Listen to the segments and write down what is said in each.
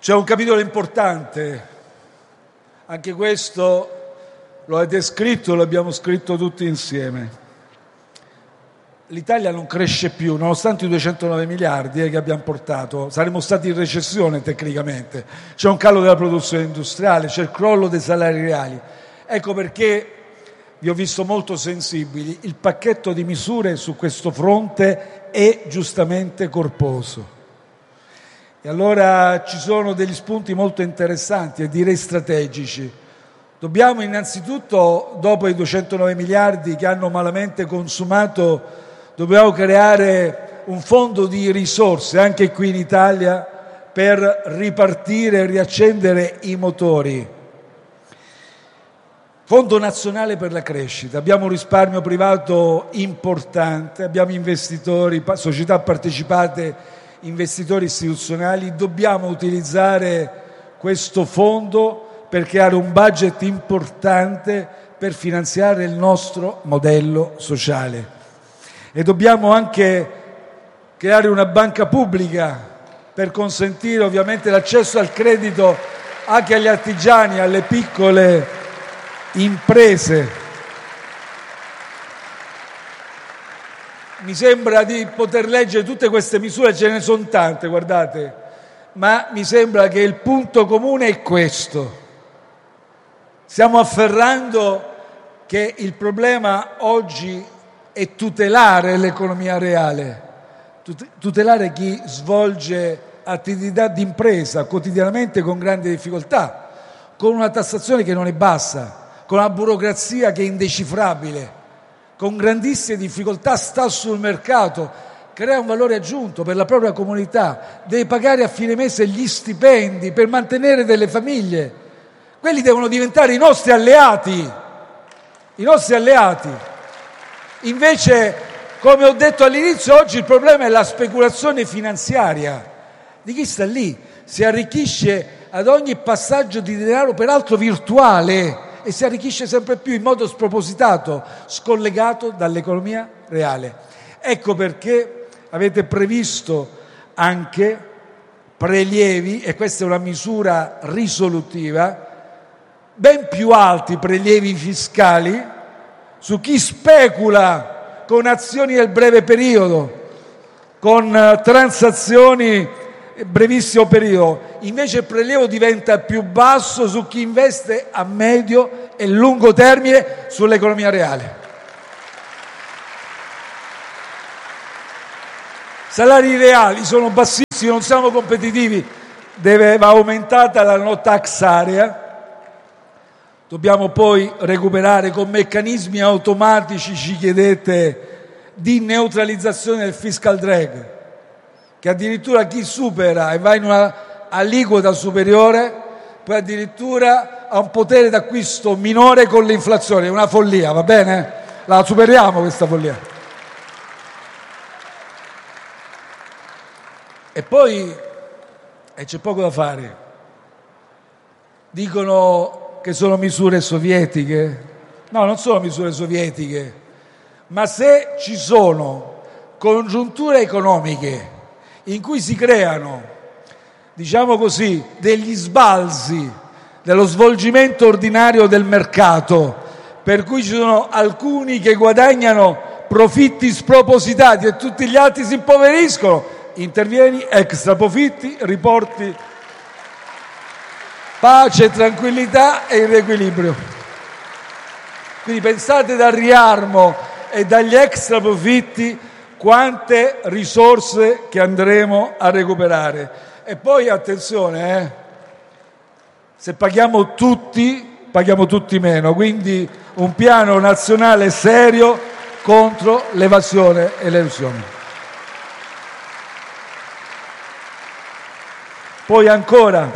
C'è un capitolo importante, anche questo lo avete scritto, lo abbiamo scritto tutti insieme. L'Italia non cresce più, nonostante i 209 miliardi che abbiamo portato. Saremmo stati in recessione tecnicamente. C'è un calo della produzione industriale, c'è il crollo dei salari reali. Ecco perché vi ho visto molto sensibili. Il pacchetto di misure su questo fronte è giustamente corposo. E allora ci sono degli spunti molto interessanti e direi strategici. Dobbiamo innanzitutto, dopo i 209 miliardi che hanno malamente consumato, dobbiamo creare un fondo di risorse, anche qui in Italia, per ripartire e riaccendere i motori. Fondo nazionale per la crescita. Abbiamo un risparmio privato importante, abbiamo investitori, società partecipate, investitori istituzionali. Dobbiamo utilizzare questo fondo per creare un budget importante per finanziare il nostro modello sociale. E dobbiamo anche creare una banca pubblica per consentire ovviamente l'accesso al credito anche agli artigiani, alle piccole imprese. Mi sembra di poter leggere tutte queste misure, ce ne sono tante, guardate, ma mi sembra che il punto comune è questo. Stiamo afferrando che il problema oggi è tutelare l'economia reale, tutelare chi svolge attività di impresa quotidianamente con grandi difficoltà, con una tassazione che non è bassa, con una burocrazia che è indecifrabile, con grandissime difficoltà sta sul mercato, crea un valore aggiunto per la propria comunità, deve pagare a fine mese gli stipendi per mantenere delle famiglie. Quelli devono diventare i nostri alleati, i nostri alleati. Invece, come ho detto all'inizio, oggi il problema è la speculazione finanziaria di chi sta lì, si arricchisce ad ogni passaggio di denaro, peraltro virtuale, e si arricchisce sempre più in modo spropositato, scollegato dall'economia reale. Ecco perché avete previsto anche prelievi, e questa è una misura risolutiva, ben più alti prelievi fiscali su chi specula con azioni del breve periodo, con transazioni brevissimo periodo. Invece il prelievo diventa più basso su chi investe a medio e lungo termine sull'economia reale. Salari reali sono bassissimi, non siamo competitivi, va aumentata la no tax area. Dobbiamo poi recuperare con meccanismi automatici, ci chiedete, di neutralizzazione del fiscal drag, che addirittura chi supera e va in una aliquota superiore poi addirittura ha un potere d'acquisto minore con l'inflazione. È una follia, va bene? La superiamo questa follia. E poi c'è poco da fare. Dicono che sono misure sovietiche. No, non sono misure sovietiche, ma se ci sono congiunture economiche in cui si creano, diciamo così, degli sbalzi dello svolgimento ordinario del mercato, per cui ci sono alcuni che guadagnano profitti spropositati e tutti gli altri si impoveriscono, intervieni, extra profitti, riporti pace, tranquillità e il riequilibrio. Quindi pensate dal riarmo e dagli extra profitti quante risorse che andremo a recuperare. E poi attenzione, se paghiamo tutti meno, quindi un piano nazionale serio contro l'evasione e l'elusione. Poi ancora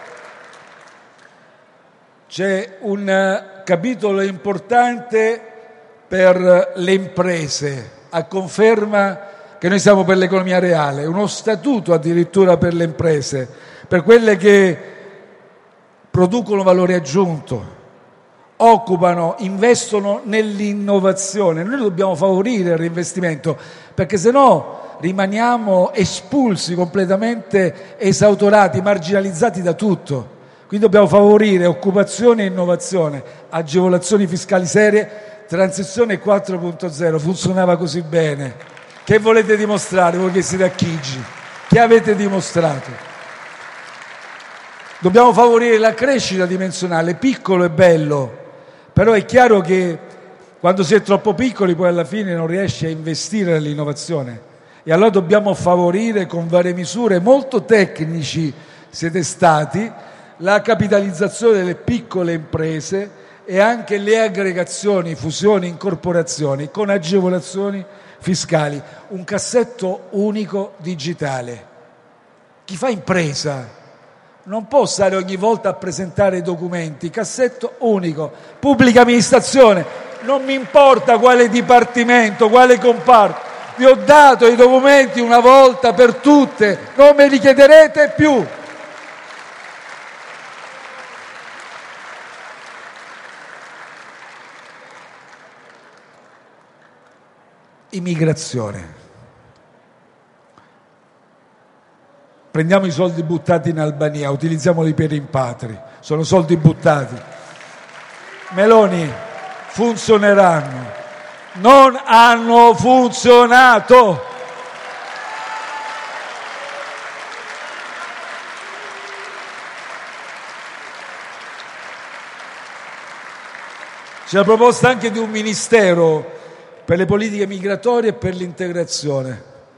c'è un capitolo importante per le imprese, a conferma che noi siamo per l'economia reale, uno statuto addirittura per le imprese, per quelle che producono valore aggiunto, occupano, investono nell'innovazione. Noi dobbiamo favorire il reinvestimento, perché se no rimaniamo espulsi, completamente esautorati, marginalizzati da tutto. Quindi dobbiamo favorire occupazione e innovazione, agevolazioni fiscali serie, transizione 4.0. Funzionava così bene. Che volete dimostrare voi che siete a Chigi? Che avete dimostrato? Dobbiamo favorire la crescita dimensionale, piccolo e bello, però è chiaro che quando si è troppo piccoli poi alla fine non riesci a investire nell'innovazione, e allora dobbiamo favorire con varie misure molto tecnici, siete stati, la capitalizzazione delle piccole imprese e anche le aggregazioni, fusioni, incorporazioni con agevolazioni fiscali, un cassetto unico digitale. Chi fa impresa non può stare ogni volta a presentare documenti, cassetto unico, pubblica amministrazione, non mi importa quale dipartimento, quale comparto, vi ho dato i documenti una volta per tutte, non me li chiederete più. Immigrazione. Prendiamo i soldi buttati in Albania, utilizziamoli per i rimpatri, sono soldi buttati. Meloni, funzioneranno, non hanno funzionato. C'è la proposta anche di un ministero per le politiche migratorie e per l'integrazione,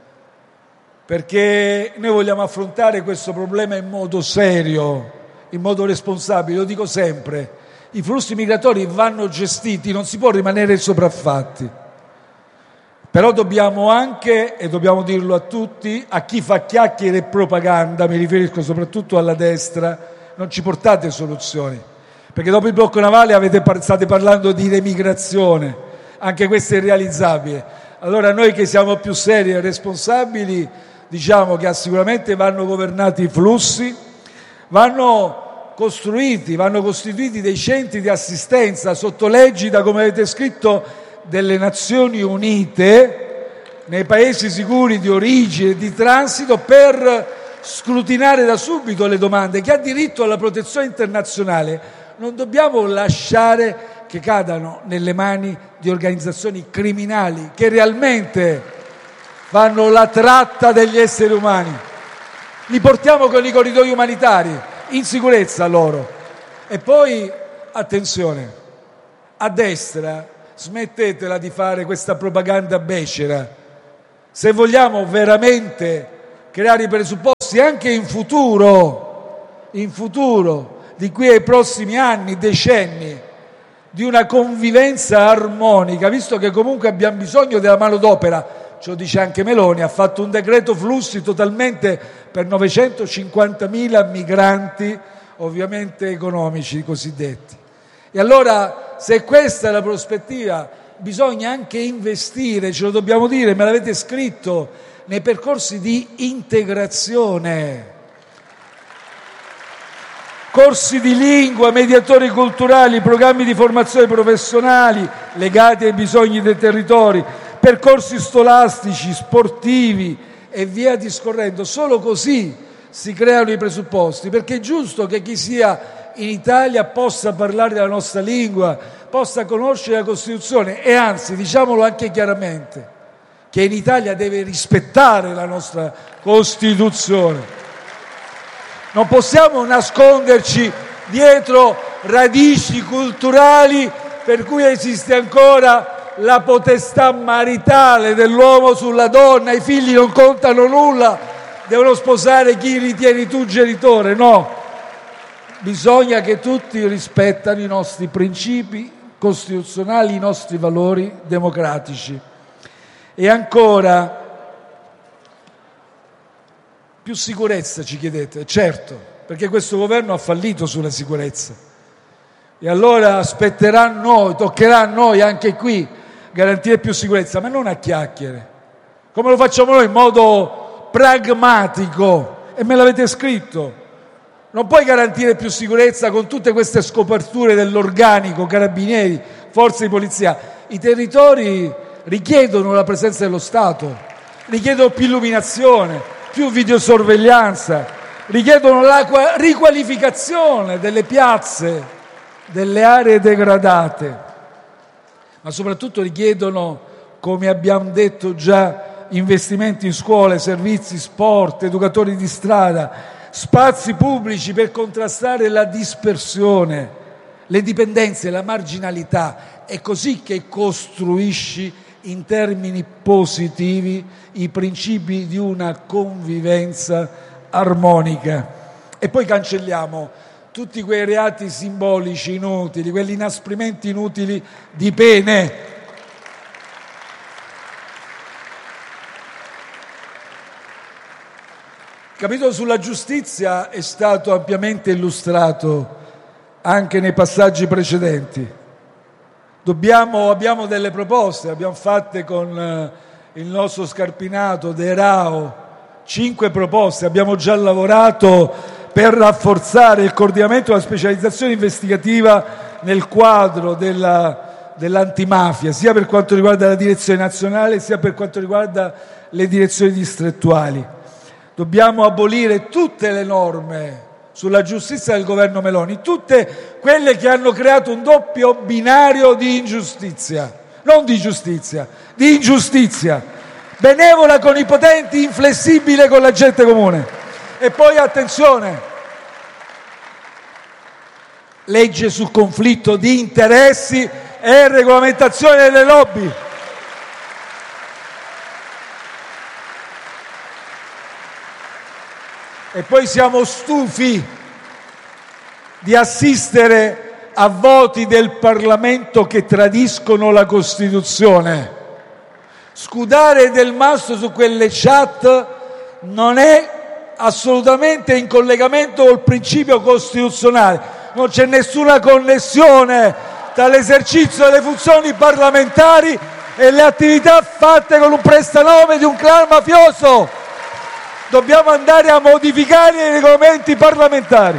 perché noi vogliamo affrontare questo problema in modo serio, in modo responsabile. Lo dico sempre, i flussi migratori vanno gestiti, non si può rimanere sopraffatti. Però dobbiamo anche, e dobbiamo dirlo a tutti, a chi fa chiacchiere e propaganda, mi riferisco soprattutto alla destra, non ci portate soluzioni, perché dopo il blocco navale state parlando di remigrazione, anche questo è irrealizzabile. Allora noi che siamo più seri e responsabili diciamo che sicuramente vanno governati i flussi, vanno costituiti dei centri di assistenza sotto l'egida, come avete scritto, delle Nazioni Unite nei paesi sicuri di origine e di transito, per scrutinare da subito le domande. Chi ha diritto alla protezione internazionale non dobbiamo lasciare che cadano nelle mani di organizzazioni criminali che realmente fanno la tratta degli esseri umani. Li portiamo con i corridoi umanitari, in sicurezza loro. E poi, attenzione, a destra smettetela di fare questa propaganda becera. Se vogliamo veramente creare i presupposti anche in futuro, di qui ai prossimi anni, decenni, di una convivenza armonica, visto che comunque abbiamo bisogno della manodopera, ce lo dice anche Meloni, ha fatto un decreto flussi totalmente per 950.000 migranti, ovviamente economici cosiddetti. E allora, se questa è la prospettiva, bisogna anche investire, ce lo dobbiamo dire, me l'avete scritto, nei percorsi di integrazione. Corsi di lingua, mediatori culturali, programmi di formazione professionali legati ai bisogni dei territori, percorsi scolastici, sportivi e via discorrendo. Solo così si creano i presupposti, perché è giusto che chi sia in Italia possa parlare la nostra lingua, possa conoscere la Costituzione e anzi, diciamolo anche chiaramente, che in Italia deve rispettare la nostra Costituzione. Non possiamo nasconderci dietro radici culturali per cui esiste ancora la potestà maritale dell'uomo sulla donna, i figli non contano nulla, devono sposare chi ritieni tu genitore. No, bisogna che tutti rispettano i nostri principi costituzionali, i nostri valori democratici. E ancora, più sicurezza ci chiedete, certo, perché questo governo ha fallito sulla sicurezza. E allora spetterà a noi, toccherà a noi anche qui garantire più sicurezza, ma non a chiacchiere, come lo facciamo noi in modo pragmatico, e me l'avete scritto. Non puoi garantire più sicurezza con tutte queste scoperture dell'organico, carabinieri, forze di polizia. I territori richiedono la presenza dello Stato. richiedono più illuminazione, più videosorveglianza, richiedono la riqualificazione delle piazze, delle aree degradate, ma soprattutto richiedono, come abbiamo detto già, investimenti in scuole, servizi, sport, educatori di strada, spazi pubblici per contrastare la dispersione, le dipendenze, la marginalità. È così che costruisci in termini positivi i principi di una convivenza armonica. E poi cancelliamo tutti quei reati simbolici inutili, quegli inasprimenti inutili di pene. Il capitolo sulla giustizia è stato ampiamente illustrato anche nei passaggi precedenti. Abbiamo delle proposte, abbiamo fatte con il nostro Scarpinato, De Rao, 5 proposte. Abbiamo già lavorato per rafforzare il coordinamento e la specializzazione investigativa nel quadro dell'antimafia, sia per quanto riguarda la direzione nazionale, sia per quanto riguarda le direzioni distrettuali. Dobbiamo abolire tutte le norme sulla giustizia del governo Meloni, tutte quelle che hanno creato un doppio binario di ingiustizia, non di giustizia, di ingiustizia, benevola con i potenti, inflessibile con la gente comune. E poi attenzione, legge sul conflitto di interessi e regolamentazione delle lobby. E poi siamo stufi di assistere a voti del Parlamento che tradiscono la Costituzione. Scudare Del Mastro su quelle chat non è assolutamente in collegamento col principio costituzionale. Non c'è nessuna connessione tra l'esercizio delle funzioni parlamentari e le attività fatte con un prestanome di un clan mafioso. Dobbiamo andare a modificare i regolamenti parlamentari.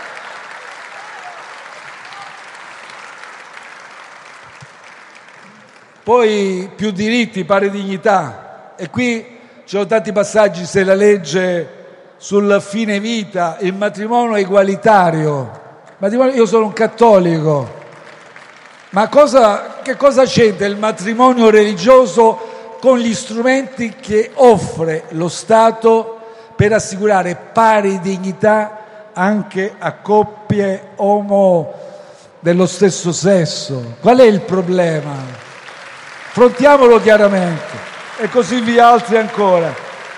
Poi più diritti, pari dignità. E qui ci sono tanti passaggi, se la legge sul fine vita, il matrimonio egualitario. Io sono un cattolico, ma che cosa c'entra il matrimonio religioso con gli strumenti che offre lo Stato per assicurare pari dignità anche a coppie omo dello stesso sesso? Qual è il problema? Affrontiamolo chiaramente, e così via altri ancora.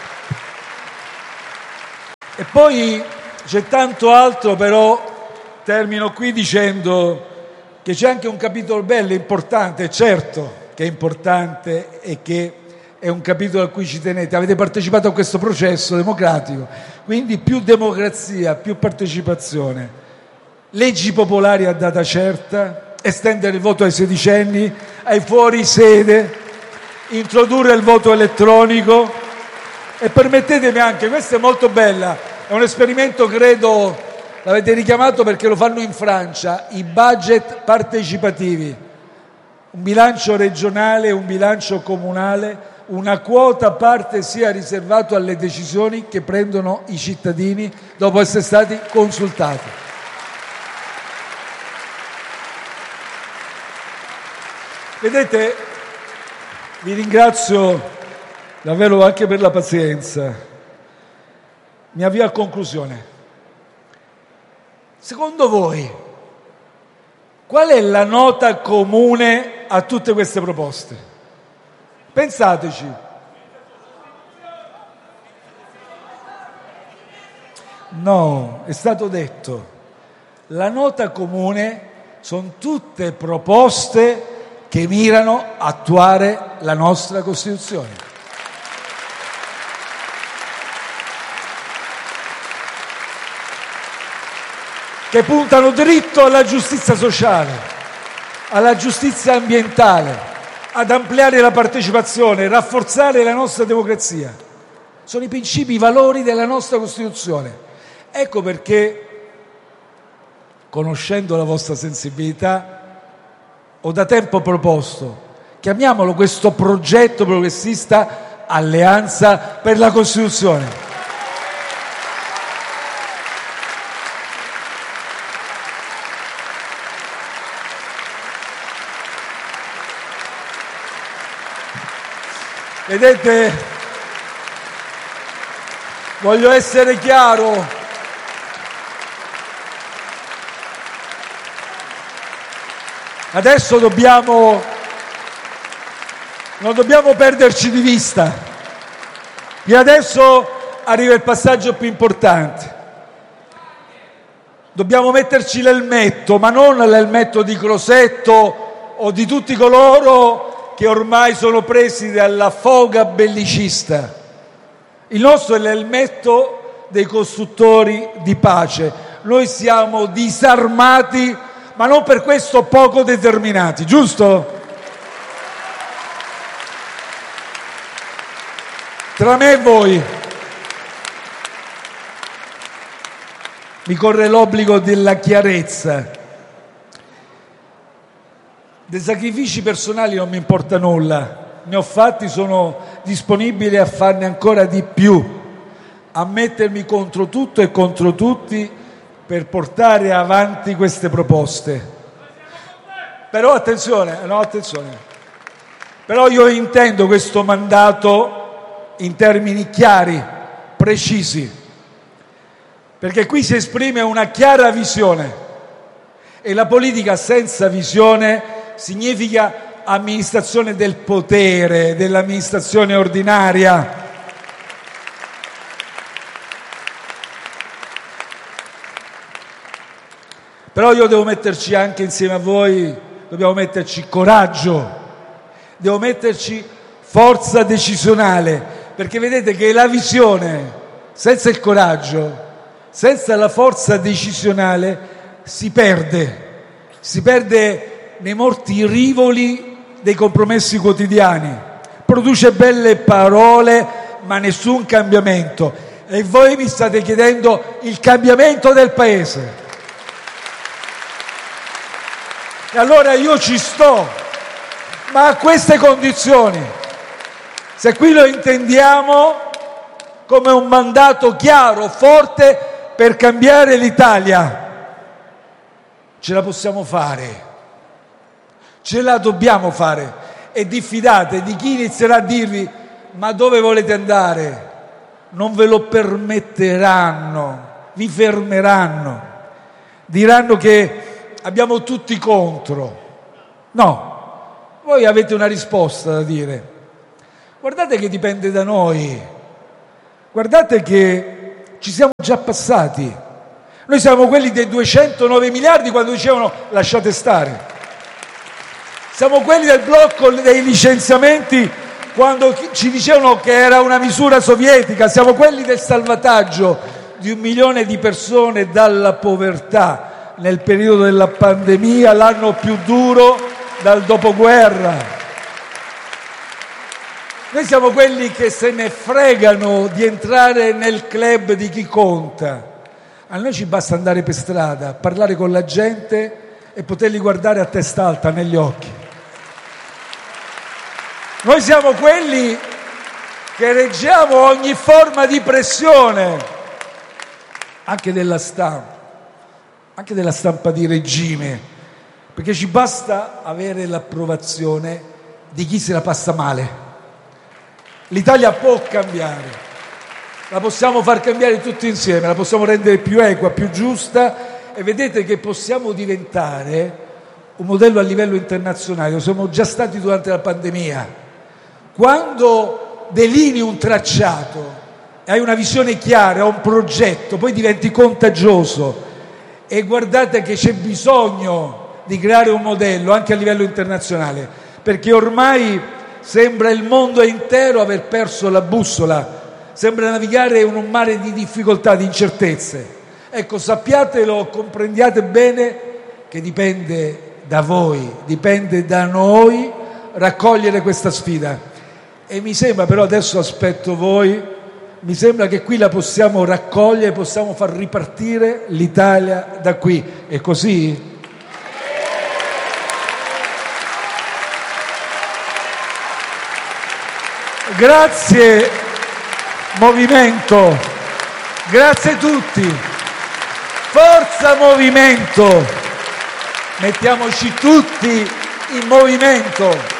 E poi c'è tanto altro, però termino qui dicendo che c'è anche un capitolo bello, importante, certo che è importante e che è un capitolo a cui ci tenete. Avete partecipato a questo processo democratico, quindi più democrazia, più partecipazione, leggi popolari a data certa, estendere il voto ai sedicenni, ai fuori sede, introdurre il voto elettronico. E permettetemi anche, questa è molto bella, è un esperimento, credo l'avete richiamato perché lo fanno in Francia, i budget partecipativi, un bilancio regionale, un bilancio comunale, una quota parte sia riservato alle decisioni che prendono i cittadini dopo essere stati consultati. Vedete, vi ringrazio davvero anche per la pazienza. Mi avvio a conclusione. Secondo voi, qual è la nota comune a tutte queste proposte? Pensateci. No, è stato detto. La nota comune sono tutte proposte che mirano a attuare la nostra Costituzione. Che puntano dritto alla giustizia sociale, alla giustizia ambientale, ad ampliare la partecipazione, rafforzare la nostra democrazia. Sono i principi, i valori della nostra Costituzione. Ecco perché, conoscendo la vostra sensibilità, ho da tempo proposto, chiamiamolo questo progetto progressista Alleanza per la Costituzione. Vedete, voglio essere chiaro, adesso non dobbiamo perderci di vista, e adesso arriva il passaggio più importante. Dobbiamo metterci l'elmetto, ma non l'elmetto di Crosetto o di tutti coloro che ormai sono presi dalla foga bellicista. Il nostro è l'elmetto dei costruttori di pace. Noi siamo disarmati, ma non per questo poco determinati, giusto? Tra me e voi mi corre l'obbligo della chiarezza. Dei sacrifici personali non mi importa nulla, ne ho fatti, sono disponibile a farne ancora di più, a mettermi contro tutto e contro tutti per portare avanti queste proposte. Però attenzione, però io intendo questo mandato in termini chiari, precisi, perché qui si esprime una chiara visione e la politica senza visione significa amministrazione del potere, dell'amministrazione ordinaria. Però io devo metterci anche insieme a voi, dobbiamo metterci coraggio, devo metterci forza decisionale, perché vedete che la visione senza il coraggio, senza la forza decisionale si perde nei morti rivoli dei compromessi quotidiani, produce belle parole ma nessun cambiamento, e voi mi state chiedendo il cambiamento del Paese. E allora io ci sto, ma a queste condizioni, se qui lo intendiamo come un mandato chiaro, forte per cambiare l'Italia, ce la possiamo fare. Ce la dobbiamo fare, e diffidate di chi inizierà a dirvi: ma dove volete andare? Non ve lo permetteranno, vi fermeranno, diranno che abbiamo tutti contro. No, voi avete una risposta da dire. Guardate che dipende da noi, guardate che ci siamo già passati. Noi siamo quelli dei 209 miliardi quando dicevano lasciate stare. Siamo quelli del blocco dei licenziamenti quando ci dicevano che era una misura sovietica. Siamo quelli del salvataggio di 1 milione di persone dalla povertà nel periodo della pandemia, l'anno più duro dal dopoguerra. Noi siamo quelli che se ne fregano di entrare nel club di chi conta. A noi ci basta andare per strada, parlare con la gente e poterli guardare a testa alta negli occhi. Noi siamo quelli che reggiamo ogni forma di pressione, anche della stampa di regime, perché ci basta avere l'approvazione di chi se la passa male. L'Italia può cambiare, la possiamo far cambiare tutti insieme, la possiamo rendere più equa, più giusta, e vedete che possiamo diventare un modello a livello internazionale. Lo siamo già stati durante la pandemia. Quando delinei un tracciato e hai una visione chiara, un progetto, poi diventi contagioso, e guardate che c'è bisogno di creare un modello anche a livello internazionale, perché ormai sembra il mondo intero aver perso la bussola, sembra navigare in un mare di difficoltà, di incertezze. Ecco, sappiatelo, comprendiate bene che dipende da voi, dipende da noi raccogliere questa sfida. E mi sembra, però adesso aspetto voi, mi sembra che qui la possiamo raccogliere, possiamo far ripartire l'Italia da qui. È così? Grazie movimento, grazie a tutti, forza movimento, mettiamoci tutti in movimento.